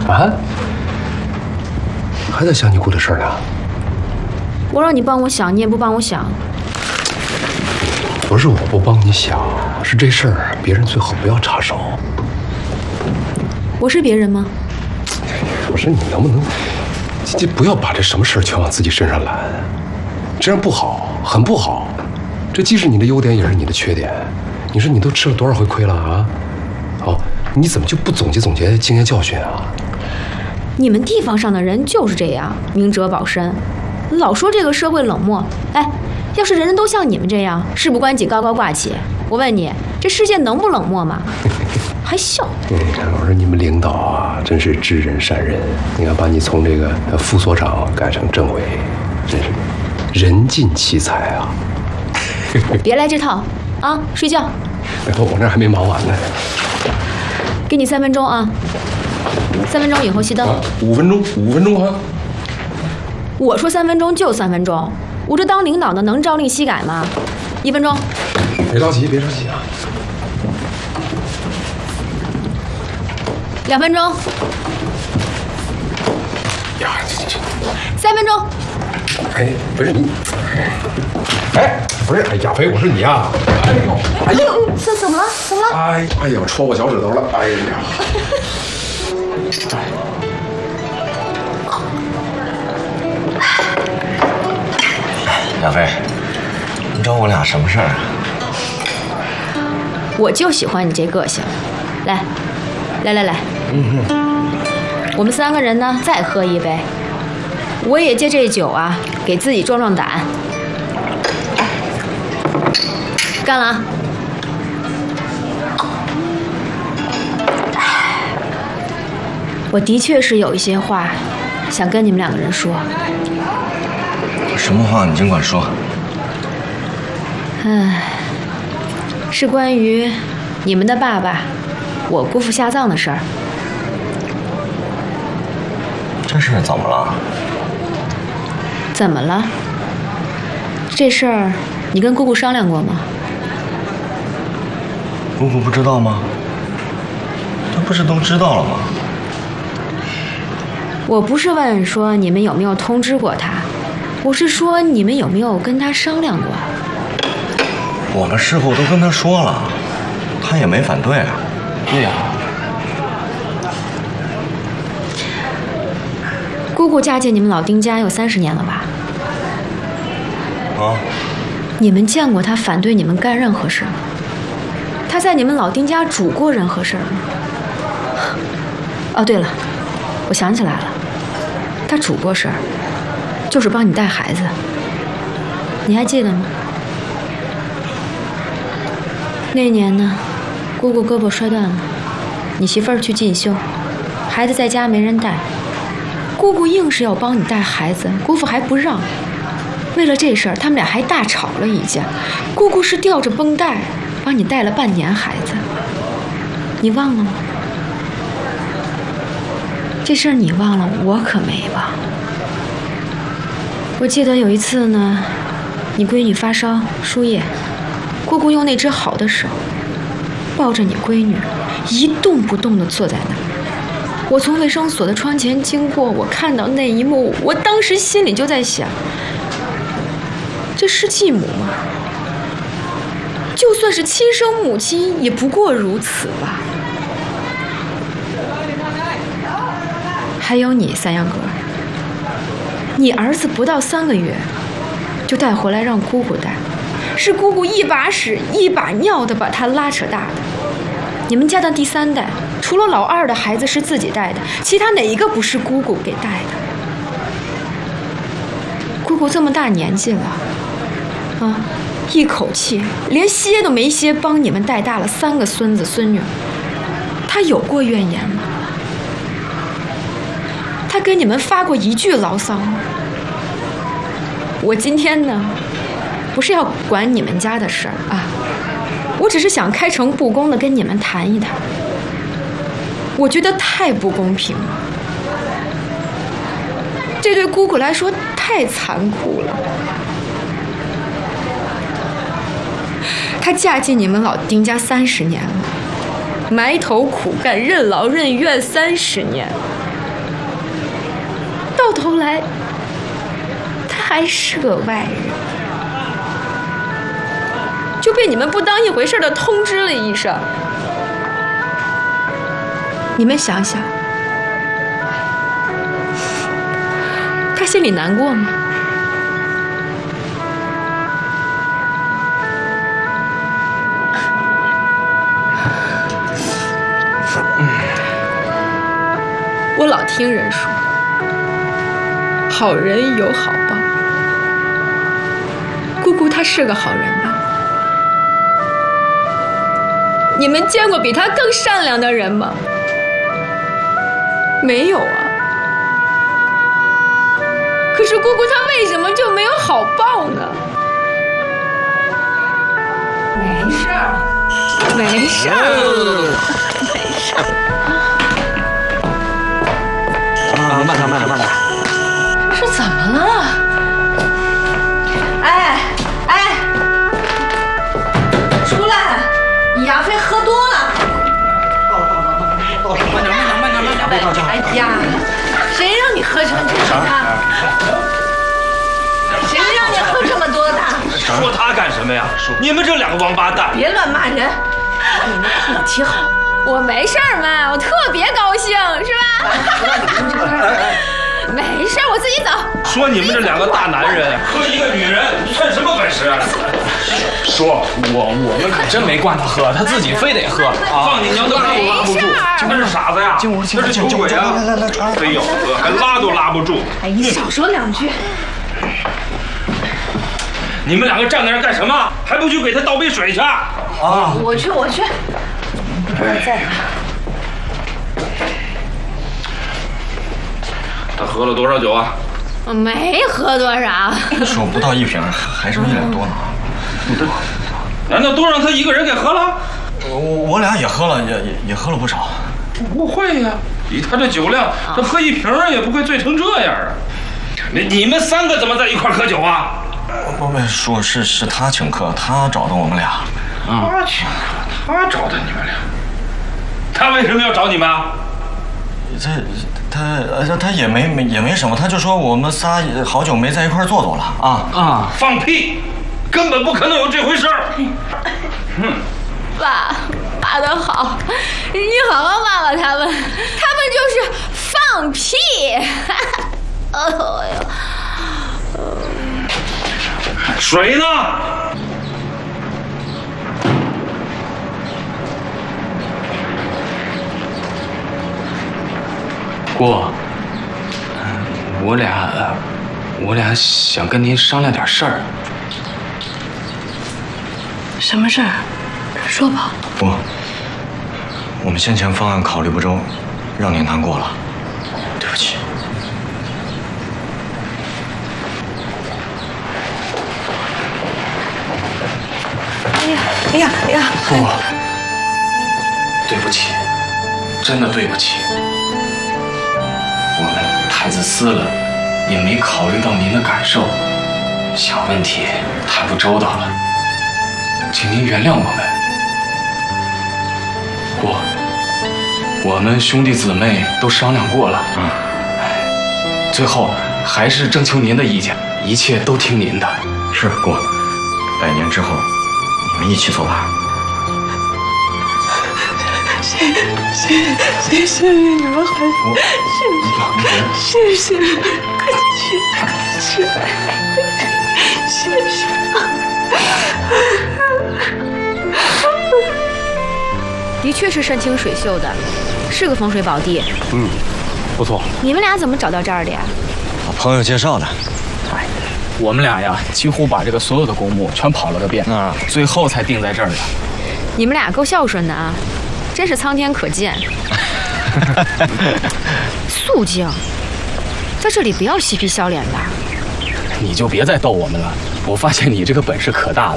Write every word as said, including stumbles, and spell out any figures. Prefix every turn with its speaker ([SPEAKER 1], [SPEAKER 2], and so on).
[SPEAKER 1] 啊？还在想你姑的事呢？
[SPEAKER 2] 我让你帮我想，你也不帮我想。
[SPEAKER 1] 不是我不帮你想，是这事儿别人最好不要插手。
[SPEAKER 2] 我是别人吗？
[SPEAKER 1] 我说你能不能，这不要把这什么事儿全往自己身上揽，这样不好，很不好。这既是你的优点，也是你的缺点。你说你都吃了多少回亏了啊？哦，你怎么就不总结总结经验教训啊？
[SPEAKER 2] 你们地方上的人就是这样，明哲保身，老说这个社会冷漠。哎，要是人人都像你们这样，事不关己高高挂起，我问你，这世界能不冷漠吗？还笑？
[SPEAKER 1] 嗯，我说你们领导啊，真是知人善任。你看，把你从这个副所长改成政委，真是人尽其才啊！
[SPEAKER 2] 别来这套啊！睡觉。
[SPEAKER 1] 我这还没忙完呢。
[SPEAKER 2] 给你三分钟啊！三分钟以后熄灯。啊、
[SPEAKER 1] 五分钟，五分钟啊！
[SPEAKER 2] 我说三分钟就三分钟，我这当领导的能朝令夕改吗？一分钟。
[SPEAKER 1] 别着急，别着急啊！
[SPEAKER 2] 两分钟。
[SPEAKER 1] 呀，这这
[SPEAKER 2] 三分钟。
[SPEAKER 1] 哎，不是你，哎，不是，哎，亚飞，我是你啊！哎呦，
[SPEAKER 2] 哎呦，这怎么了？怎么了？
[SPEAKER 1] 哎，哎呦，戳我脚趾头了！哎呀！
[SPEAKER 3] 亚飞，你找我俩什么事儿啊？
[SPEAKER 2] 我就喜欢你这个性，来，来来来，
[SPEAKER 3] 嗯嗯，
[SPEAKER 2] 我们三个人呢，再喝一杯。我也借这酒啊，给自己壮壮胆。干了啊！我的确是有一些话想跟你们两个人说。
[SPEAKER 3] 什么话你尽管说。
[SPEAKER 2] 唉，是关于你们的爸爸，我姑父下葬的事儿。
[SPEAKER 3] 这事儿怎么了？
[SPEAKER 2] 怎么了？这事儿你跟姑姑商量过吗？
[SPEAKER 3] 姑姑不知道吗？这不是都知道了吗？
[SPEAKER 2] 我不是问说你们有没有通知过他，我是说你们有没有跟他商量过。
[SPEAKER 3] 我们事后都跟他说了，他也没反对啊。
[SPEAKER 1] 对呀。
[SPEAKER 2] 姑姑嫁进你们老丁家有三十年了吧？
[SPEAKER 3] 啊？
[SPEAKER 2] 你们见过他反对你们干任何事吗？他在你们老丁家主过任何事吗？哦，对了，我想起来了，他主过事儿，就是帮你带孩子。你还记得吗？那年呢，姑姑胳膊摔断了，你媳妇儿去进修，孩子在家没人带，姑姑硬是要帮你带孩子，姑父还不让。为了这事儿，他们俩还大吵了一架。姑姑是吊着绷带帮你带了半年孩子，你忘了吗？这事儿你忘了，我可没忘。我记得有一次呢，你闺女发烧输液，姑姑用那只好的手抱着你闺女，一动不动地坐在那儿。我从卫生所的窗前经过，我看到那一幕，我当时心里就在想，这是继母吗？就算是亲生母亲，也不过如此吧。还有你，三阳哥，你儿子不到三个月就带回来让姑姑带，是姑姑一把屎一把尿的把他拉扯大的。你们家的第三代，除了老二的孩子是自己带的，其他哪一个不是姑姑给带的？姑姑这么大年纪了，啊，一口气连歇都没歇，帮你们带大了三个孙子孙女，她有过怨言吗？她跟你们发过一句牢骚吗？我今天呢，不是要管你们家的事儿啊，我只是想开诚布公的跟你们谈一谈。我觉得太不公平了，这对姑姑来说太残酷了。她嫁进你们老丁家三十年了，埋头苦干，任劳任怨三十年， 到头来他还是个外人，就被你们不当一回事的通知了一声。你们想想，他心里难过吗？我老听人说，好人有好报。姑姑她是个好人吧？你们见过比她更善良的人吗？没有啊。可是姑姑她为什么就没有好报呢？没事儿，没事儿，没事儿。
[SPEAKER 3] 啊，慢点，慢点，慢点。
[SPEAKER 2] 这怎么了？哎哎，出来！你亚飞喝多了。
[SPEAKER 3] 到了，到了，到了，到了，慢点，慢点，慢点，慢点，别到家。
[SPEAKER 2] 哎呀，谁让你喝成这样的？谁让你喝这么多的？
[SPEAKER 4] 说他干什么呀？你们这两个王八蛋！
[SPEAKER 2] 别乱骂人，你们脾气好。我没事儿嘛，我特别高兴，是吧？没事，我自己走。
[SPEAKER 4] 说你们这两个大男人和一个女人算什么本事？
[SPEAKER 5] 说我我们可真没惯他喝，他自己非得喝。
[SPEAKER 4] 放你娘的拉都拉不住，那是傻子呀！那是酒鬼啊！非要喝还拉都拉不住。
[SPEAKER 2] 哎，你少说两句。
[SPEAKER 4] 你们两个站在那儿干什么？还不去给他倒杯水去？
[SPEAKER 3] 啊！
[SPEAKER 2] 我去，我去。我在哪？
[SPEAKER 4] 他喝了多少酒啊？
[SPEAKER 2] 我没喝多少。
[SPEAKER 3] 说不到一瓶，还是有点多呢。
[SPEAKER 4] 不多。难道都让他一个人给喝了？
[SPEAKER 3] 我我俩也喝了，也也也喝了不少。
[SPEAKER 4] 不会呀，以他这酒量，他喝一瓶也不会醉成这样啊！你你们三个怎么在一块喝酒啊？
[SPEAKER 3] 不不，说是是他请客，他找的我们俩。
[SPEAKER 4] 他请客，他找的你们俩。他为什么要找你们啊？
[SPEAKER 3] 这他呃他也没没也没什么，他就说我们仨好久没在一块坐坐了啊
[SPEAKER 5] 啊！
[SPEAKER 4] 放屁，根本不可能有这回事儿。嗯，
[SPEAKER 2] 爸，爸的好，你好好骂骂他们，他们就是放屁。哎呦，
[SPEAKER 4] 水呢？
[SPEAKER 5] 姑，我俩我俩想跟您商量点事儿。
[SPEAKER 6] 什么事儿？说吧。
[SPEAKER 3] 不，我们先前方案考虑不周，让您难过了，对不起。
[SPEAKER 6] 哎呀，哎呀，哎呀！
[SPEAKER 5] 不，对不起，真的对不起。我们太自私了，也没考虑到您的感受，想问题太不周到了，请您原谅我们。不，我们兄弟姊妹都商量过了，嗯，最后还是征求您的意见，一切都听您的。
[SPEAKER 3] 是姑，百年之后，你们一起作罢。
[SPEAKER 6] 谢谢谢谢你们孩子，谢谢谢谢，快去快去，谢谢。
[SPEAKER 2] 的确是山清水秀的，是个风水宝地。
[SPEAKER 1] 嗯，不错。
[SPEAKER 2] 你们俩怎么找到这儿的呀？
[SPEAKER 3] 朋友介绍的。
[SPEAKER 5] 哎，我们俩呀，几乎把这个所有的公墓全跑了个遍啊，最后才定在这儿的。
[SPEAKER 2] 你们俩够孝顺的啊，真是苍天可见。肃静，在这里不要嬉皮笑脸的。
[SPEAKER 5] 你就别再逗我们了，我发现你这个本事可大了。